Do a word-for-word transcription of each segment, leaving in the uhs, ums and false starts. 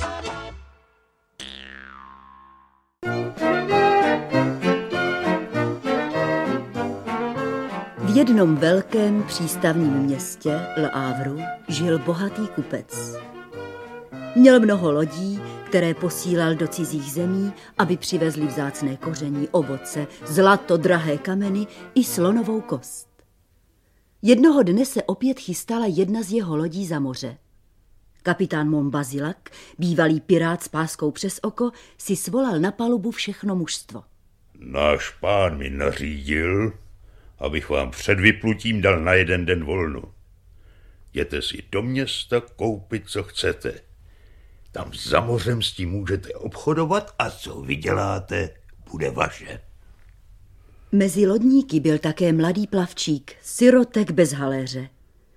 V jednom velkém přístavním městě Le Havru žil bohatý kupec. Měl mnoho lodí, které posílal do cizích zemí, aby přivezli vzácné koření, ovoce, zlato, drahé kameny i slonovou kost. Jednoho dne se opět chystala jedna z jeho lodí za moře. Kapitán Montbazillac, bývalý pirát s páskou přes oko, si svolal na palubu všechno mužstvo. Náš pán mi nařídil, abych vám před vyplutím dal na jeden den volno. Jděte si do města koupit, co chcete. Tam za mořem s tím můžete obchodovat a co vyděláte, bude vaše. Mezi lodníky byl také mladý plavčík, sirotek bez haléře.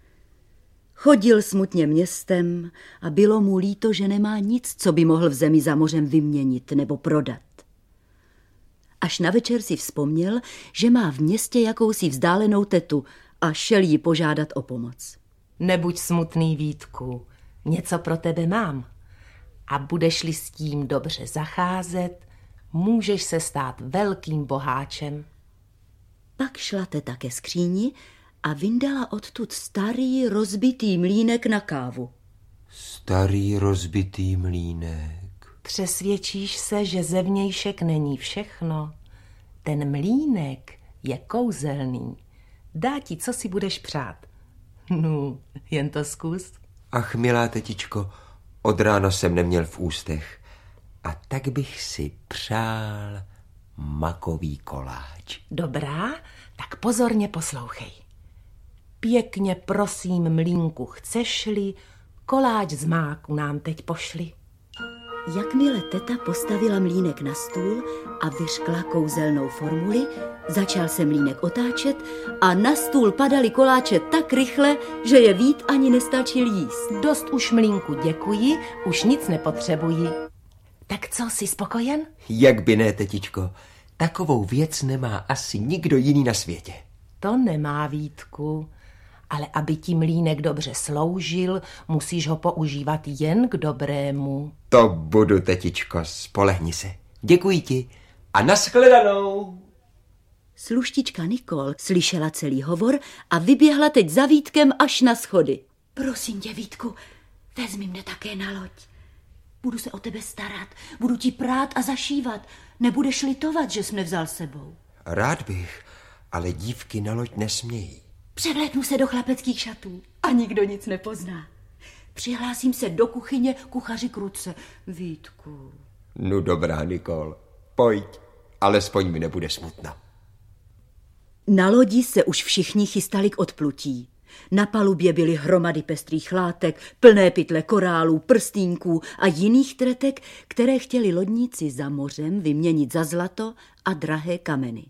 Chodil smutně městem a bylo mu líto, že nemá nic, co by mohl v zemi za mořem vyměnit nebo prodat. Až na večer si vzpomněl, že má v městě jakousi vzdálenou tetu a šel jí požádat o pomoc. Nebuď smutný, Vítku, něco pro tebe mám. A budeš-li s tím dobře zacházet, můžeš se stát velkým boháčem. Pak šla teta ke skříni a vyndala odtud starý rozbitý mlýnek na kávu. Starý rozbitý mlýnek. Přesvědčíš se, že zevnějšek není všechno. Ten mlýnek je kouzelný. Dá ti, co si budeš přát. No, jen to zkus. Ach, milá tetičko, od rána jsem neměl v ústech. A tak bych si přál makový koláč. Dobrá, tak pozorně poslouchej. Pěkně prosím, mlýnku, chceš-li, koláč z máku nám teď pošli. Jakmile teta postavila mlýnek na stůl a vyřkla kouzelnou formuli, začal se mlýnek otáčet a na stůl padaly koláče tak rychle, že je Vít ani nestačil jíst. Dost už, mlýnku, děkuji, už nic nepotřebuji. Tak co, jsi spokojen? Jak by ne, tetičko, takovou věc nemá asi nikdo jiný na světě. To nemá, Vítku, ale aby ti mlýnek dobře sloužil, musíš ho používat jen k dobrému. To budu, tetičko, spolehni se. Děkuji ti a nashledanou. Sluštička Nikol slyšela celý hovor a vyběhla teď za Vítkem až na schody. Prosím tě, Vítku, vezmi mne také na loď. Budu se o tebe starat, budu ti prát a zašívat. Nebudeš litovat, že jsi mne vzal sebou. Rád bych, ale dívky na loď nesmějí. Převléknu se do chlapeckých šatů a nikdo nic nepozná. Přihlásím se do kuchyně kuchaři Kruce. Vítku. No dobrá, Nikol, pojď, alespoň mi nebude smutno. Na lodi se už všichni chystali k odplutí. Na palubě byly hromady pestrých látek, plné pytle korálů, prstýnků a jiných tretek, které chtěli lodníci za mořem vyměnit za zlato a drahé kameny.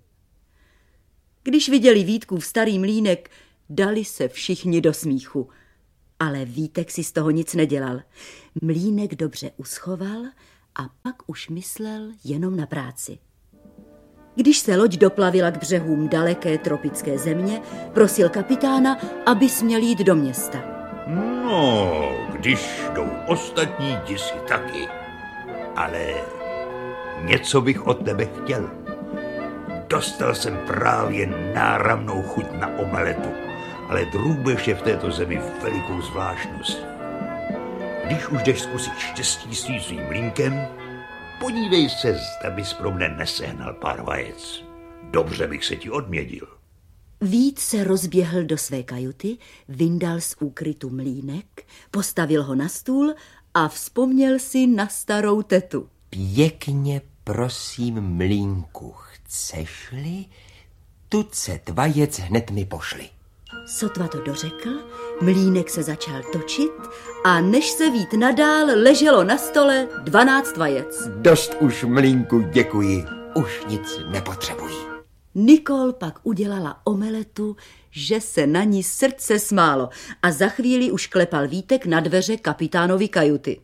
Když viděli Vítkův starý mlýnek, dali se všichni do smíchu. Ale Vítek si z toho nic nedělal. Mlýnek dobře uschoval a pak už myslel jenom na práci. Když se loď doplavila k břehům daleké tropické země, prosil kapitána, aby směl jít do města. No, když jdou ostatní, jdi si taky. Ale něco bych od tebe chtěl. Dostal jsem právě náramnou chuť na omeletu, ale drůbež je v této zemi velikou zvláštnost. Když už jdeš zkusit štěstí s tím svým mlýnkem, podívej se, zda bys pro mne nesehnal pár vajec. Dobře bych se ti odměnil. Vít se rozběhl do své kajuty, vyndal z úkrytu mlýnek, postavil ho na stůl a vzpomněl si na starou tetu. Pěkně prosím, mlýnku, chceš-li, tucet vajec hned mi pošli. Sotva to dořekl, mlýnek se začal točit a než se Vít nadál, leželo na stole dvanáct vajec. Dost už, mlýnku, děkuji, už nic nepotřebuji. Nikol pak udělala omeletu, že se na ní srdce smálo a za chvíli už klepal Vítek na dveře kapitánovy kajuty.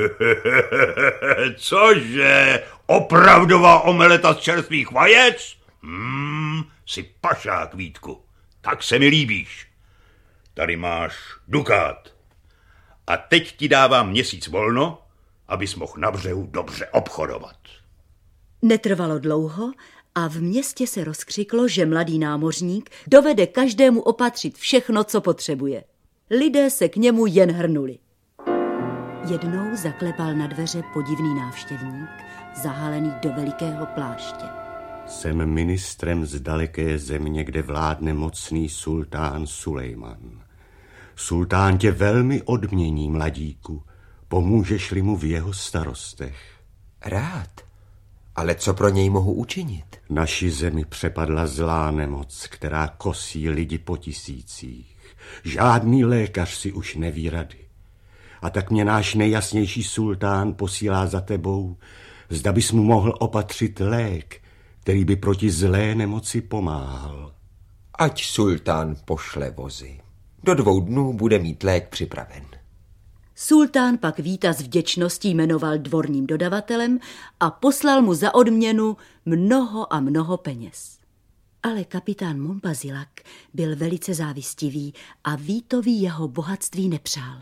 Cože? Opravdová omeleta z čerstvých vajec? Hmm, jsi pašák, Vítku. Tak se mi líbíš. Tady máš dukát. A teď ti dávám měsíc volno abys mohl na břehu dobře obchodovat. Netrvalo dlouho a v městě se rozkřiklo, že mladý námořník dovede každému opatřit všechno, co potřebuje. Lidé se k němu jen hrnuli. Jednou zaklepal na dveře podivný návštěvník, zahalený do velikého pláště. Jsem ministrem z daleké země, kde vládne mocný sultán Sulejman. Sultán tě velmi odmění, mladíku. Pomůžeš-li mu v jeho starostech? Rád. Ale co pro něj mohu učinit? Naši zemi přepadla zlá nemoc, která kosí lidi po tisících. Žádný lékař si už neví rady. A tak mě náš nejjasnější sultán posílá za tebou, zda bys mu mohl opatřit lék, který by proti zlé nemoci pomáhal. Ať sultán pošle vozy. Do dvou dnů bude mít lék připraven. Sultán pak víta s vděčností jmenoval dvorním dodavatelem a poslal mu za odměnu mnoho a mnoho peněz. Ale kapitán Monpazilak byl velice závistivý a Vítovi jeho bohatství nepřál.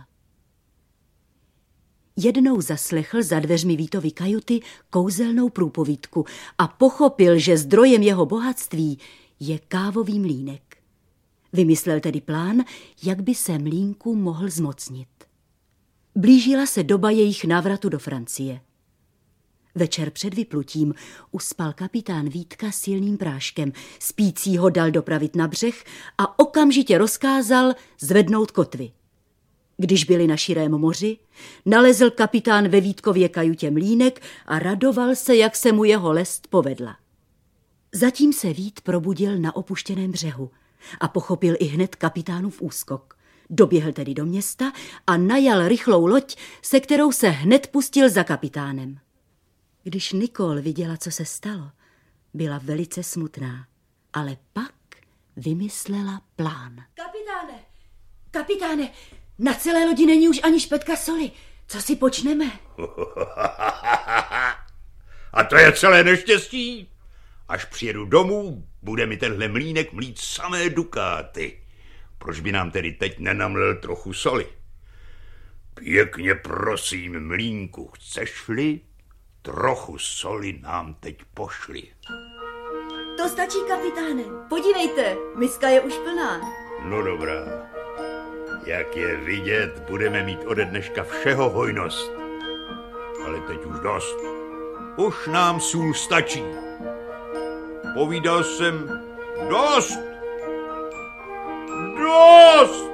Jednou zaslechl za dveřmi Vítovy kajuty kouzelnou průpovídku a pochopil, že zdrojem jeho bohatství je kávový mlýnek. Vymyslel tedy plán, jak by se mlýnku mohl zmocnit. Blížila se doba jejich návratu do Francie. Večer před vyplutím uspal kapitán Vítka silným práškem, spícího dal dopravit na břeh a okamžitě rozkázal zvednout kotvy. Když byli na širém moři, nalezl kapitán ve Vítkově kajutě mlýnek a radoval se, jak se mu jeho lest povedla. Zatím se Vít probudil na opuštěném břehu a pochopil i hned kapitánův úskok. Doběhl tedy do města a najal rychlou loď, se kterou se hned pustil za kapitánem. Když Nikol viděla, co se stalo, byla velice smutná, ale pak vymyslela plán. Kapitáne, kapitáne, na celé lodi není už ani špetka soli. Co si počneme? A to je celé neštěstí. Až přijedu domů, bude mi tenhle mlýnek mlít samé dukáty. Proč by nám tedy teď nenamlel trochu soli? Pěkně prosím, mlýnku, chceš-li? Trochu soli nám teď pošli. To stačí, kapitáne. Podívejte, miska je už plná. No dobrá. Jak je vidět, budeme mít ode dneška všeho hojnost. Ale teď už dost. Už nám sůl stačí. Povídal jsem dost. Dost!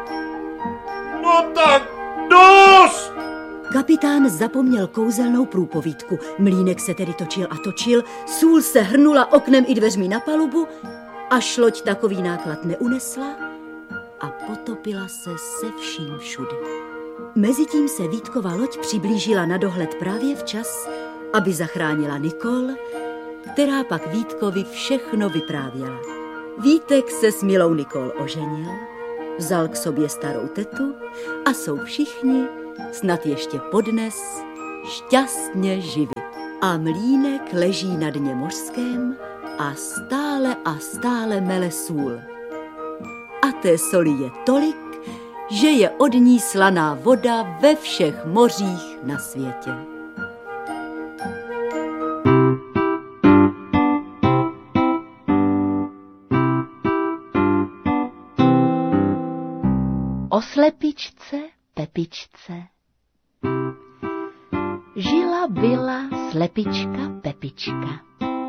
No tak dost! Kapitán zapomněl kouzelnou průpovídku. Mlýnek se tedy točil a točil, sůl se hrnula oknem i dveřmi na palubu, až loď takový náklad neunesla a potopila se se vším všudy. Mezitím se Vítkova loď přiblížila na dohled právě včas, aby zachránila Nikol, která pak Vítkovi všechno vyprávěla. Vítek se s milou Nikol oženil, vzal k sobě starou tetu a jsou všichni, snad ještě podnes, šťastně živi. A mlýnek leží na dně mořském a stále a stále mele sůl. A té soli je tolik, že je od ní slaná voda ve všech mořích na světě. O slepičce Pepičce. Žila byla slepička Pepička.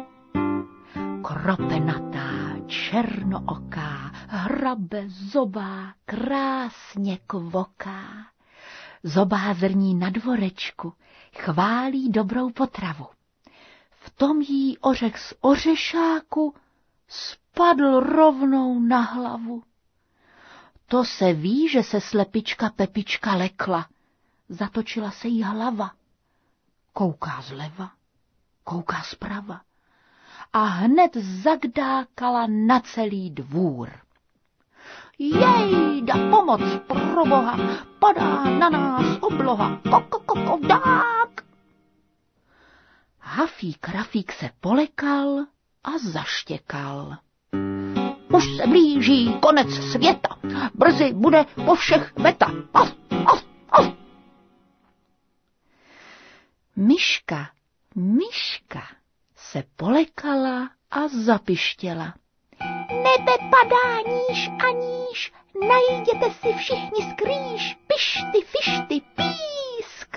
Kropenatá, černooká, hrabe zobá, krásně kvoká. Zobá zrní na dvorečku, chválí dobrou potravu. V tom jí ořech z ořešáku spadl rovnou na hlavu. To se ví, že se slepička Pepička lekla. Zatočila se jí hlava. Kouká zleva, kouká zprava. A hned zagdákala na celý dvůr. Jejda, pomoc, proboha, padá na nás obloha, kokokokodák. Hafík Rafík se polekal a zaštěkal. Už se blíží konec světa, brzy bude po všech veta. Of, of, of. Myška, myška se polekala a zapištěla. Nebe padá níž a níž, najděte si všichni skrýš, pišty, fišty, písk.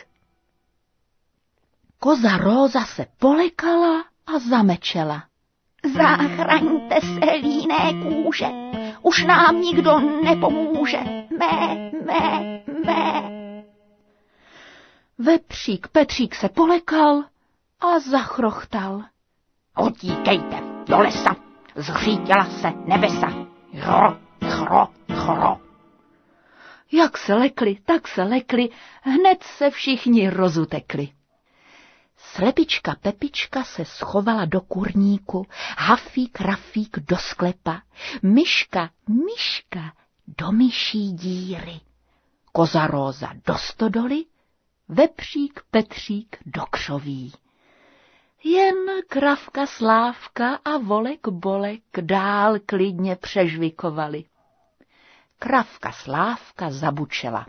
Koza Róza se polekala a zamečela. Záchraňte se, líné kůže, už nám nikdo nepomůže, mé, mé, mé. Vepřík Petřík se polekal a zachrochtal. Utíkejte do lesa, zřítěla se nebesa, chro, chro, chro. Jak se lekli, tak se lekli, hned se všichni rozutekli. Slepička Pepička se schovala do kurníku, Hafík Rafík do sklepa, Myška Myška do myší díry, Koza Róza do stodoly, Vepřík Petřík do křoví. Jen Kravka Slávka a Volek Bolek dál klidně přežvikovali. Kravka Slávka zabučela.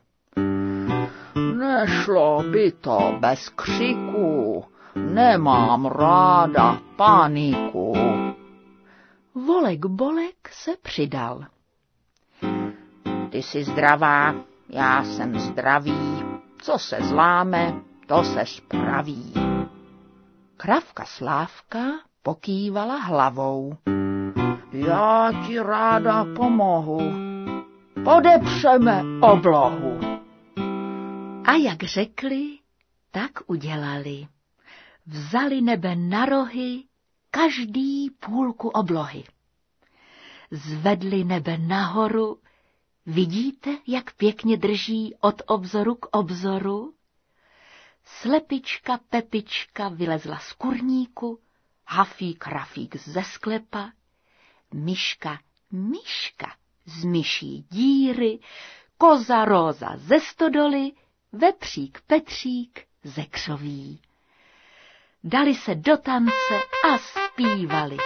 Nešlo by to bez křiku, nemám ráda paniku. Volek Bolek se přidal. Ty jsi zdravá, já jsem zdravý, co se zláme, to se spraví. Kravka Slávka pokývala hlavou. Já ti ráda pomohu, podepřeme oblohu. A jak řekli, tak udělali. Vzali nebe na rohy, každý půlku oblohy. Zvedli nebe nahoru, vidíte, jak pěkně drží od obzoru k obzoru? Slepička Pepička vylezla z kurníku, Hafík Rafík ze sklepa, Myška Myška z myší díry, Koza Róza ze stodoly, Vepřík Petřík ze křoví. Dali se do tance a zpívali.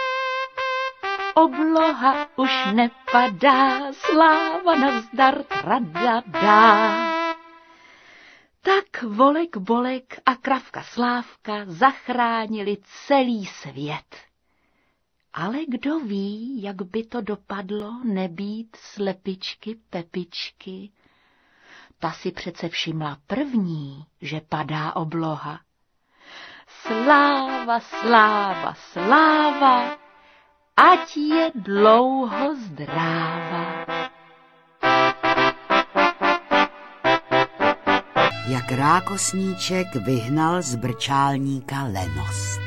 Obloha už nepadá, sláva nazdar tradadá. Tak Volek Bolek a Kravka Slávka zachránili celý svět. Ale kdo ví, jak by to dopadlo nebýt slepičky Pepičky. Ta si přece všimla první, že padá obloha. Sláva, sláva, sláva, ať je dlouho zdráva. Jak rákosníček vyhnal z brčálníka lenost.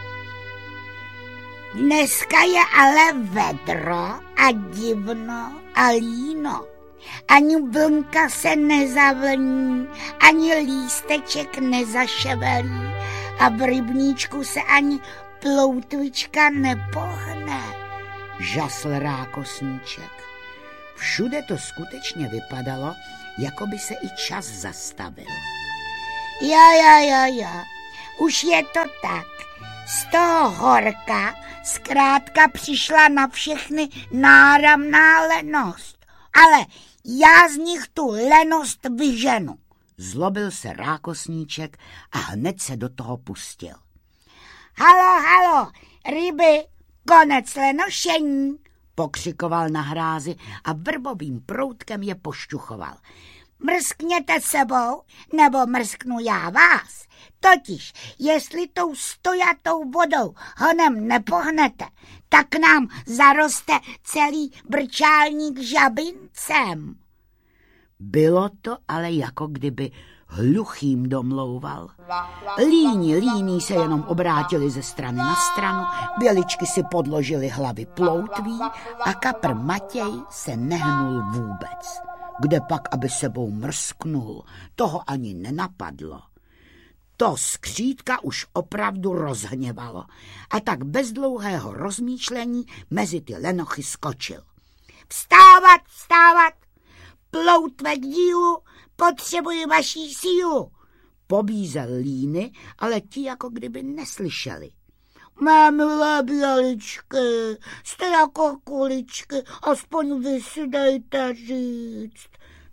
Dneska je ale vedro a divno a líno. Ani vlnka se nezavlní, ani lísteček nezaševelí a v rybníčku se ani ploutvička nepohne. Žasl rákosníček. Všude to skutečně vypadalo, jako by se i čas zastavil. Ja, ja, ja, ja, už je to tak. Z toho horka zkrátka přišla na všechny náramná lenost. Ale já z nich tu lenost vyženu. Zlobil se rákosníček a hned se do toho pustil. Halo, halo, ryby, konec lenošení, pokřikoval na hrázi a vrbovým proutkem je pošťuchoval. Mrskněte sebou, nebo mrsknu já vás. Totiž, jestli tou stojatou vodou honem nepohnete, tak nám zaroste celý brčálník žabincem. Bylo to ale jako kdyby hluchým domlouval. Líni, líní se jenom obrátili ze strany na stranu, běličky si podložily hlavy ploutví a kapr Matěj se nehnul vůbec. Kde pak, aby sebou mrsknul, toho ani nenapadlo. To skřítka už opravdu rozhněvalo a tak bez dlouhého rozmýšlení mezi ty lenochy skočil. Vstávat, vstávat, ploutve k dílu, potřebuji vaší sílu. Pobízel líny, ale ti jako kdyby neslyšeli. Mé milé běličky, jste jako kuličky, aspoň vy si dejte říct.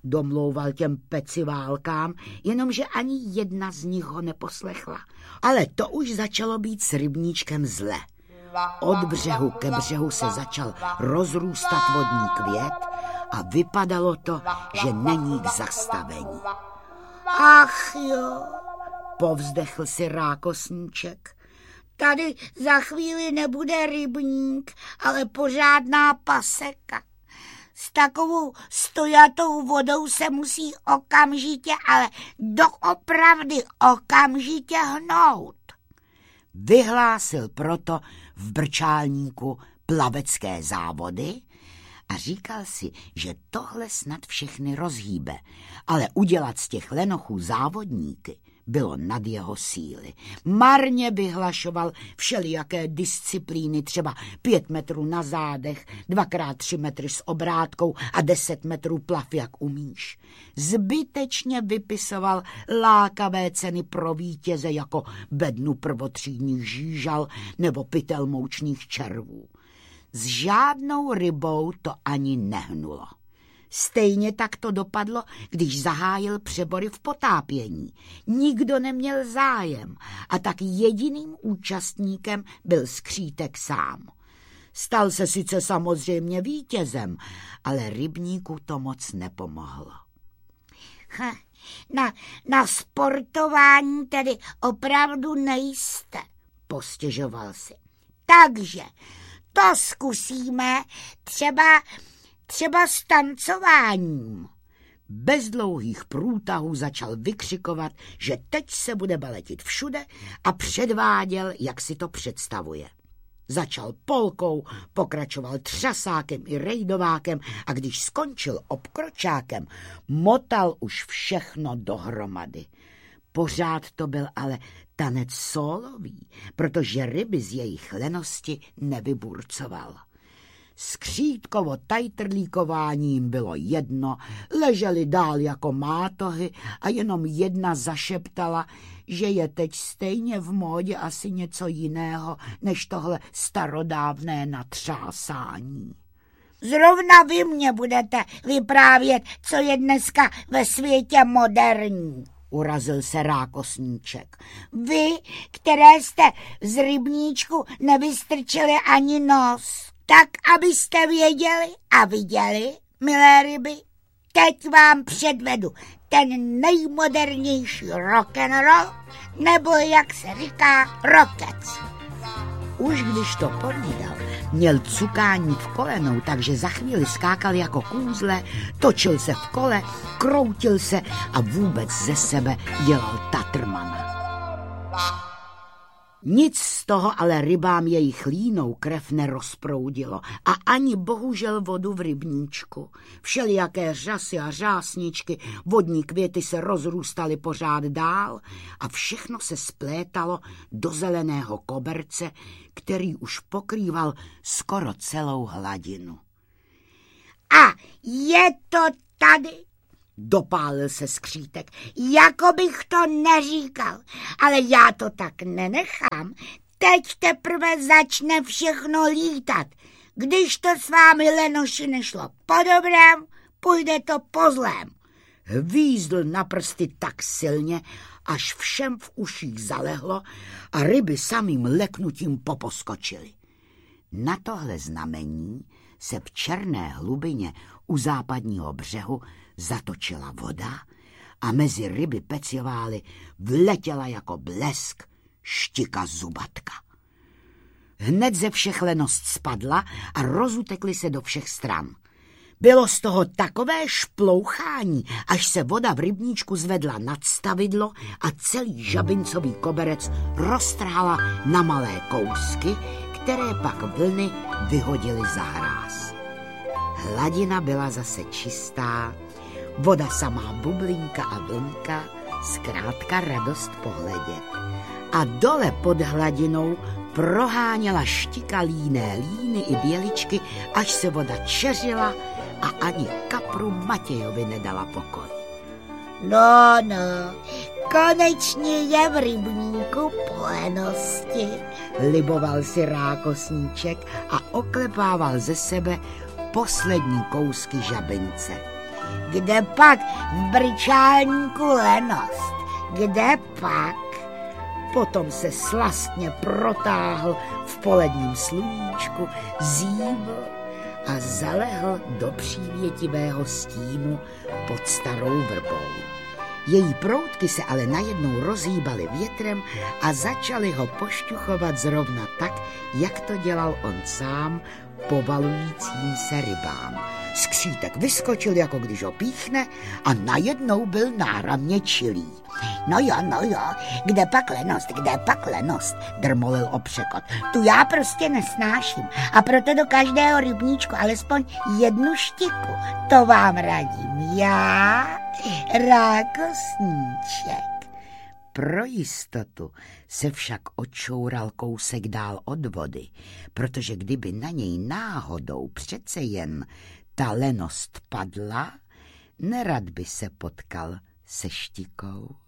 domlouval těm peciválkám, jenomže ani jedna z nich ho neposlechla. Ale to už začalo být s rybníčkem zle. Od břehu ke břehu se začal rozrůstat vodní květ a vypadalo to, že není k zastavení. Ach jo, povzdechl si Rákosníček. Tady za chvíli nebude rybník, ale pořádná paseka. S takovou stojatou vodou se musí okamžitě, ale doopravdy okamžitě hnout. Vyhlásil proto v Brčálníku plavecké závody a říkal si, že tohle snad všechny rozhýbe, ale udělat z těch lenochů závodníky bylo nad jeho síly. Marně vyhlašoval všelijaké disciplíny, třeba pět metrů na zádech, dvakrát tři metry s obrátkou a deset metrů plav, jak umíš. Zbytečně vypisoval lákavé ceny pro vítěze jako bednu prvotřídních žížal nebo pytel moučných červů. S žádnou rybou to ani nehnulo. Stejně tak to dopadlo, když zahájil přebory v potápění. Nikdo neměl zájem a tak jediným účastníkem byl Skřítek sám. Stal se sice samozřejmě vítězem, ale rybníku to moc nepomohlo. Ha, na, na sportování tedy opravdu nejste, postěžoval si. Takže to zkusíme třeba... Třeba s tancováním. Bez dlouhých průtahů začal vykřikovat, že teď se bude baletit všude a předváděl, jak si to představuje. Začal polkou, pokračoval třasákem i rejdovákem a když skončil obkročákem, motal už všechno dohromady. Pořád to byl ale tanec sólový, protože ryby z jejich lenosti nevyburcoval. Skřítkovo tajtrlíkováním bylo jedno, leželi dál jako mátohy a jenom jedna zašeptala, že je teď stejně v módě asi něco jiného, než tohle starodávné natřásání. Zrovna vy mě budete vyprávět, co je dneska ve světě moderní, urazil se Rákosníček. Vy, které jste z rybníčku nevystrčili ani nos. Tak, abyste věděli a viděli, milé ryby, teď vám předvedu ten nejmodernější rock'n'roll, nebo jak se říká, rockec. Už když to povídal, měl cukání v kolenou, takže za chvíli skákal jako kůzle, točil se v kole, kroutil se a vůbec ze sebe dělal tatrmana. Nic z toho ale rybám jejich línou krev nerozproudilo a ani bohužel vodu v rybníčku. Všelijaké řasy a řásničky, vodní květy se rozrůstaly pořád dál a všechno se splétalo do zeleného koberce, který už pokrýval skoro celou hladinu. A je to tady, dopálil se Skřítek. Jako bych to neříkal, ale já to tak nenechám. Teď teprve začne všechno lítat. Když to s vámi, lenoši, nešlo po dobrém, půjde to po zlém. Hvízdl na prsty tak silně, až všem v uších zalehlo a ryby samým leknutím poposkočily. Na tohle znamení se v černé hlubině u západního břehu zatočila voda a mezi ryby peciovály vletěla jako blesk štika zubatka. Hned ze všech lenost spadla a rozutekly se do všech stran. Bylo z toho takové šplouchání, až se voda v rybníčku zvedla nad stavidlo a celý žabincový koberec roztrhala na malé kousky, které pak vlny vyhodily za hráz. Hladina byla zase čistá, voda samá bublinka a vlnka, zkrátka radost pohledět. A dole pod hladinou proháněla štika líné líny i běličky, až se voda čeřila a ani kapru Matějovi nedala pokoj. No, no, konečně je v rybníku plenosti, liboval si Rákosníček a oklepával ze sebe poslední kousky žabince. kde pak v brčálníku lenost, kde pak. Potom se slastně protáhl v poledním sluníčku, zíbl a zalehl do přívětivého stínu pod starou vrbou. Její proutky se ale najednou rozhýbaly větrem a začaly ho pošťuchovat zrovna tak, jak to dělal on sám povalujícím se rybám. Skřítek vyskočil, jako když ho píchne, a najednou byl náramně čilý. No jo, no jo, kde pak lenost, kde pak lenost, drmolil o překot. Tu já prostě nesnáším a proto do každého rybníčku alespoň jednu štiku. To vám radím já, rákosníček. Pro jistotu se však odčoural kousek dál od vody, protože kdyby na něj náhodou přece jen ta lenost padla, nerad by se potkal se štikou.